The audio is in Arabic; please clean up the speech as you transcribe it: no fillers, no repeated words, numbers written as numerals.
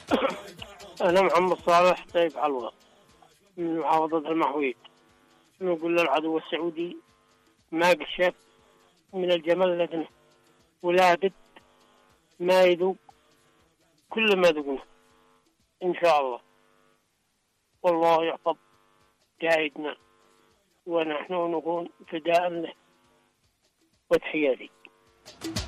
أنا محمد صالح طيب علوة من محافظة المحويد. نقول للعدو السعودي ما قشف من الجمل لدنه ولا بد ما يذوق كل ما ذقنا إن شاء الله، والله يحفظ قائدنا ونحن نكون فداء له. وتحياتي.